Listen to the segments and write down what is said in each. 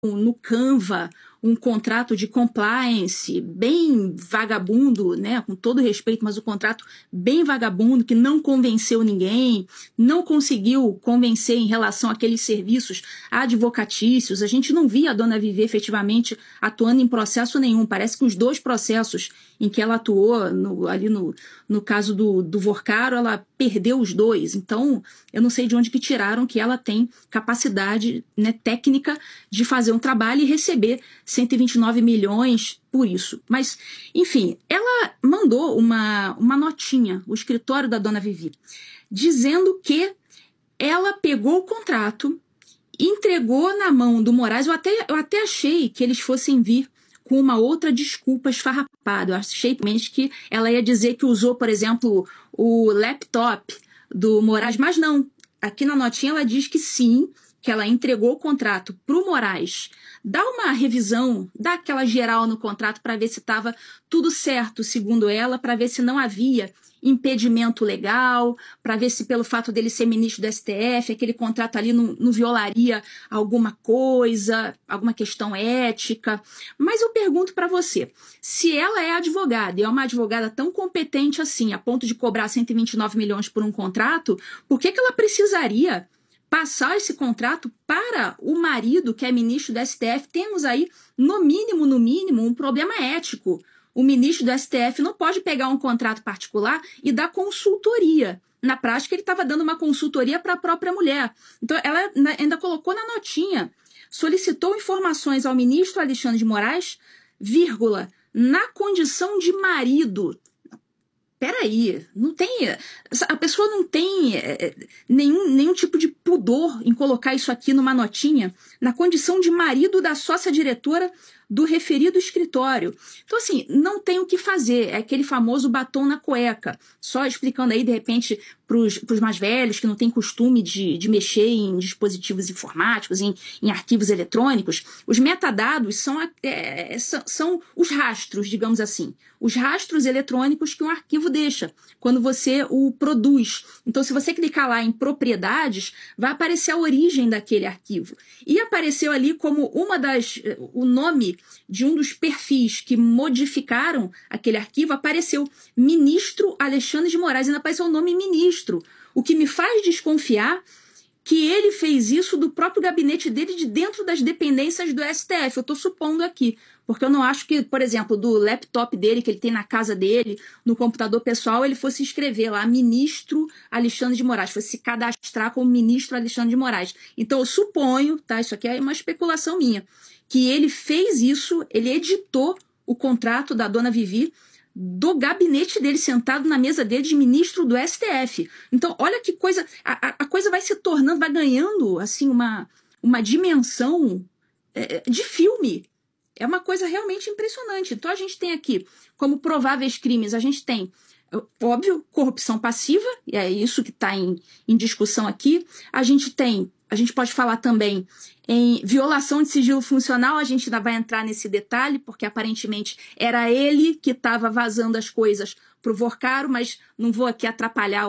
no Canva um contrato de compliance bem vagabundo, né, com todo respeito, mas o contrato bem vagabundo, que não convenceu ninguém, não conseguiu convencer em relação àqueles serviços advocatícios. A gente não via a dona Vivi efetivamente atuando em processo nenhum. Parece que os 2 processos em que ela atuou, ali no caso do Vorcaro, ela perdeu os 2. Então, eu não sei de onde que tiraram que ela tem capacidade, né, técnica de fazer um trabalho e receber 129 milhões por isso. Mas, enfim, ela mandou uma notinha, o escritório da dona Vivi, dizendo que ela pegou o contrato, entregou na mão do Moraes. Eu até achei que eles fossem vir com uma outra desculpa esfarrapada. Eu achei que ela ia dizer que usou, por exemplo, o laptop do Moraes, mas não. Aqui na notinha ela diz que sim, que ela entregou o contrato para o Moraes, dá uma revisão, dá aquela geral no contrato para ver se estava tudo certo, segundo ela, para ver se não havia impedimento legal, para ver se pelo fato dele ser ministro do STF, aquele contrato ali não violaria alguma coisa, alguma questão ética. Mas eu pergunto para você, se ela é advogada e é uma advogada tão competente assim, a ponto de cobrar 129 milhões por um contrato, por que ela precisaria passar esse contrato para o marido, que é ministro do STF? Temos aí, no mínimo, um problema ético. O ministro do STF não pode pegar um contrato particular e dar consultoria. Na prática, ele estava dando uma consultoria para a própria mulher. Então, ela ainda colocou na notinha, solicitou informações ao ministro Alexandre de Moraes, vírgula, na condição de marido. Peraí, não tem, a pessoa não tem nenhum tipo de pudor em colocar isso aqui numa notinha, na condição de marido da sócia-diretora do referido escritório. Então, assim, não tem o que fazer, é aquele famoso batom na cueca. Só explicando aí, de repente, para os mais velhos que não têm costume de mexer em dispositivos informáticos, em arquivos eletrônicos, os metadados são os rastros, digamos assim, os rastros eletrônicos que um arquivo deixa quando você o produz. Então, se você clicar lá em propriedades, vai aparecer a origem daquele arquivo. E apareceu ali como o nome de um dos perfis que modificaram aquele arquivo, apareceu ministro Alexandre de Moraes, ainda apareceu o nome ministro, o que me faz desconfiar que ele fez isso do próprio gabinete dele, de dentro das dependências do STF. Eu estou supondo aqui, porque eu não acho que, por exemplo, do laptop dele, que ele tem na casa dele, no computador pessoal, ele fosse escrever lá, ministro Alexandre de Moraes, fosse se cadastrar como ministro Alexandre de Moraes. Então eu suponho, tá, isso aqui é uma especulação minha, que ele fez isso, ele editou o contrato da dona Vivi do gabinete dele, sentado na mesa dele de ministro do STF. Então, olha que coisa, a coisa vai se tornando, vai ganhando assim uma dimensão de filme. É uma coisa realmente impressionante. Então, a gente tem aqui, como prováveis crimes, a gente tem, óbvio, corrupção passiva, e é isso que está em discussão aqui. A gente pode falar também em violação de sigilo funcional. A gente ainda vai entrar nesse detalhe, porque aparentemente era ele que estava vazando as coisas para o Vorcaro, mas não vou aqui atrapalhar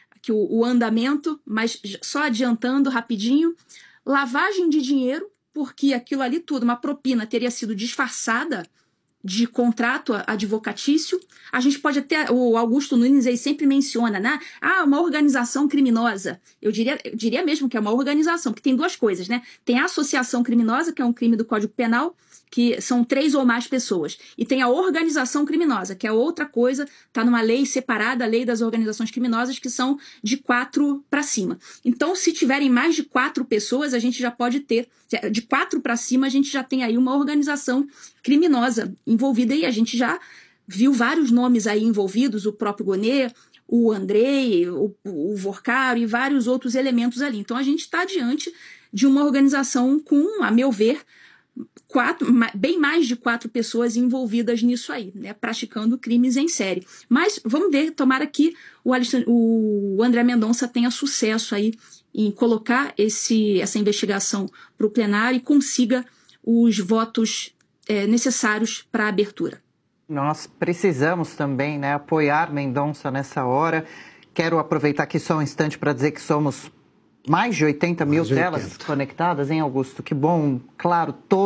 o andamento, mas só adiantando rapidinho. Lavagem de dinheiro, porque aquilo ali tudo, uma propina, teria sido disfarçada de contrato advocatício. A gente pode até, o Augusto Nunes aí sempre menciona, né? Uma organização criminosa. Eu diria mesmo que é uma organização, porque tem 2 coisas, né? Tem a associação criminosa, que é um crime do Código Penal, que são 3 ou mais pessoas. E tem a organização criminosa, que é outra coisa, está numa lei separada, a lei das organizações criminosas, que são de 4 para cima. Então, se tiverem mais de 4 pessoas, a gente já pode ter, de 4 para cima, a gente já tem aí uma organização criminosa envolvida, e a gente já viu vários nomes aí envolvidos, o próprio Gonê, o Andrei, o Vorcaro e vários outros elementos ali. Então, a gente está diante de uma organização com, a meu ver, bem mais de 4 pessoas envolvidas nisso aí, né, praticando crimes em série. Mas vamos ver, tomara que o André Mendonça tenha sucesso aí em colocar essa investigação para o plenário e consiga os votos necessários para a abertura. Nós precisamos também, né, apoiar Mendonça nessa hora. Quero aproveitar aqui só um instante para dizer que somos mais de 80 mil Mais de telas 80. conectadas, hein, Augusto? Que bom. Claro,